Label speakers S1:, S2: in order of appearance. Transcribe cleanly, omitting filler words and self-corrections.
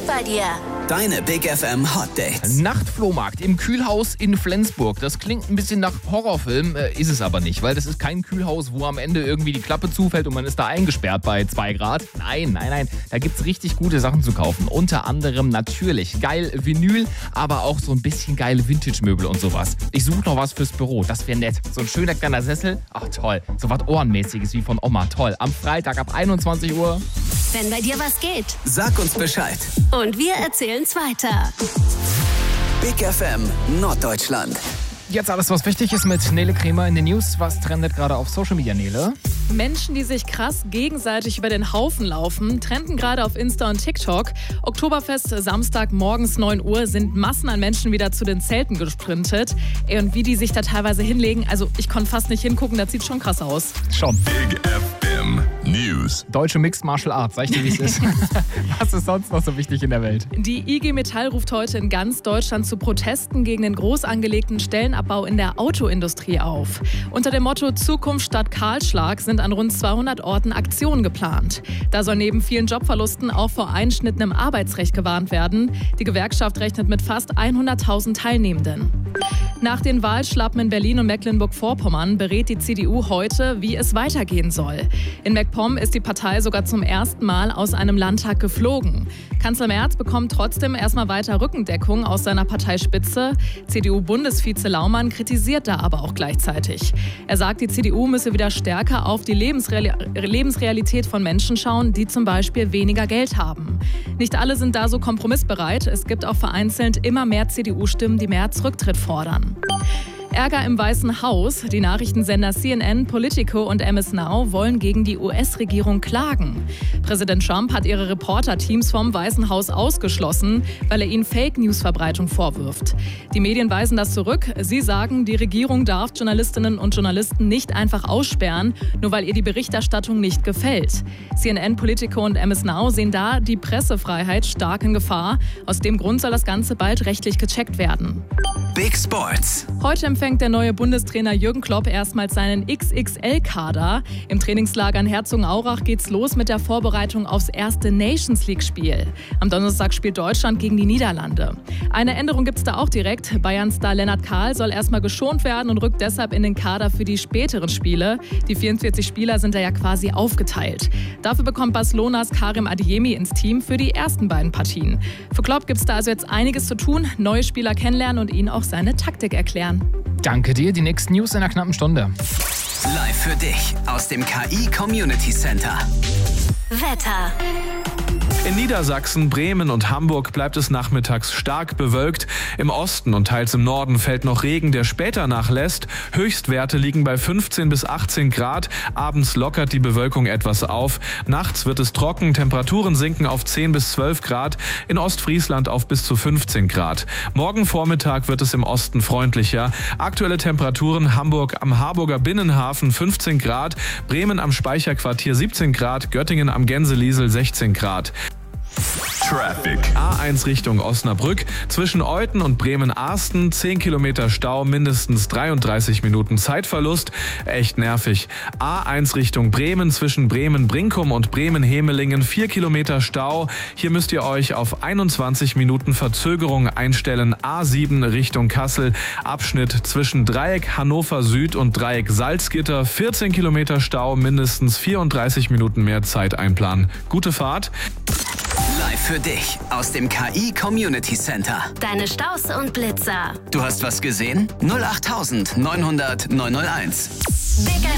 S1: bei dir.
S2: Deine Big FM Hot Dates.
S3: Nachtflohmarkt im Kühlhaus in Flensburg. Das klingt ein bisschen nach Horrorfilm, ist es aber nicht, weil das ist kein Kühlhaus, wo am Ende irgendwie die Klappe zufällt und man ist da eingesperrt bei 2 Grad. Nein. Da gibt's richtig gute Sachen zu kaufen. Unter anderem natürlich geil Vinyl, aber auch so ein bisschen geile Vintage-Möbel und sowas. Ich suche noch was fürs Büro, das wäre nett. So ein schöner kleiner Sessel, ach toll. So was Ohrenmäßiges wie von Oma, toll. Am Freitag ab 21 Uhr.
S1: Wenn bei dir was geht.
S2: Sag uns Bescheid.
S1: Und wir erzählen's weiter.
S2: Big FM Norddeutschland.
S3: Jetzt alles, was wichtig ist mit Nele Kremer in den News. Was trendet gerade auf Social Media, Nele?
S4: Menschen, die sich krass gegenseitig über den Haufen laufen, trenden gerade auf Insta und TikTok. Oktoberfest Samstag morgens 9 Uhr sind Massen an Menschen wieder zu den Zelten gesprintet. Und wie die sich da teilweise hinlegen, also ich konnte fast nicht hingucken, das sieht schon krass aus.
S3: Schon.
S5: Big FM News.
S3: Deutsche Mixed Martial Arts, sag ich dir, wie es ist. Was ist sonst noch so wichtig in der Welt?
S4: Die IG Metall ruft heute in ganz Deutschland zu Protesten gegen den groß angelegten Stellenabbau in der Autoindustrie auf. Unter dem Motto Zukunft statt Kahlschlag sind an rund 200 Orten Aktionen geplant. Da soll neben vielen Jobverlusten auch vor Einschnitten im Arbeitsrecht gewarnt werden. Die Gewerkschaft rechnet mit fast 100.000 Teilnehmenden. Nach den Wahlschlappen in Berlin und Mecklenburg-Vorpommern berät die CDU heute, wie es weitergehen soll. In MacPom ist die Partei sogar zum ersten Mal aus einem Landtag geflogen. Kanzler Merz bekommt trotzdem erstmal weiter Rückendeckung aus seiner Parteispitze. CDU-Bundesvize Laumann kritisiert da aber auch gleichzeitig. Er sagt, die CDU müsse wieder stärker auf die Lebensrealität von Menschen schauen, die zum Beispiel weniger Geld haben. Nicht alle sind da so kompromissbereit. Es gibt auch vereinzelt immer mehr CDU-Stimmen, die Merz Rücktritt fordern. Ärger im Weißen Haus. Die Nachrichtensender CNN, Politico und MS Now wollen gegen die US-Regierung klagen. Präsident Trump hat ihre Reporterteams vom Weißen Haus ausgeschlossen, weil er ihnen Fake-News-Verbreitung vorwirft. Die Medien weisen das zurück. Sie sagen, die Regierung darf Journalistinnen und Journalisten nicht einfach aussperren, nur weil ihr die Berichterstattung nicht gefällt. CNN, Politico und MS Now sehen da die Pressefreiheit stark in Gefahr. Aus dem Grund soll das Ganze bald rechtlich gecheckt werden.
S2: Big Sports.
S4: Heute empfängt der neue Bundestrainer Jürgen Klopp erstmals seinen XXL-Kader. Im Trainingslager in Herzogenaurach geht's los mit der Vorbereitung aufs erste Nations-League-Spiel. Am Donnerstag spielt Deutschland gegen die Niederlande. Eine Änderung gibt's da auch direkt. Bayern-Star Lennart Kahl soll erstmal geschont werden und rückt deshalb in den Kader für die späteren Spiele. Die 44 Spieler sind da ja quasi aufgeteilt. Dafür bekommt Barcelonas Karim Adeyemi ins Team für die ersten beiden Partien. Für Klopp gibt's da also jetzt einiges zu tun, neue Spieler kennenlernen und ihnen auch seine Taktik erklären.
S3: Danke dir, die nächsten News in einer knappen Stunde.
S2: Live für dich aus dem KI Community Center.
S1: Wetter.
S6: In Niedersachsen, Bremen und Hamburg bleibt es nachmittags stark bewölkt. Im Osten und teils im Norden fällt noch Regen, der später nachlässt. Höchstwerte liegen bei 15 bis 18 Grad. Abends lockert die Bewölkung etwas auf. Nachts wird es trocken, Temperaturen sinken auf 10 bis 12 Grad. In Ostfriesland auf bis zu 15 Grad. Morgen Vormittag wird es im Osten freundlicher. Aktuelle Temperaturen: Hamburg am Harburger Binnenhafen 15 Grad, Bremen am Speicherquartier 17 Grad, Göttingen am Gänseliesel 16 Grad.
S5: Traffic.
S6: A1 Richtung Osnabrück. Zwischen Euthen und Bremen-Arsten 10 Kilometer Stau, mindestens 33 Minuten Zeitverlust. Echt nervig. A1 Richtung Bremen. Zwischen Bremen-Brinkum und Bremen-Hemelingen 4 Kilometer Stau. Hier müsst ihr euch auf 21 Minuten Verzögerung einstellen. A7 Richtung Kassel. Abschnitt zwischen Dreieck Hannover Süd und Dreieck Salzgitter. 14 Kilometer Stau, mindestens 34 Minuten mehr Zeit einplanen. Gute Fahrt.
S2: Live für dich aus dem KI Community Center.
S1: Deine Staus und Blitzer.
S2: Du hast was gesehen? 08900 901.
S1: Big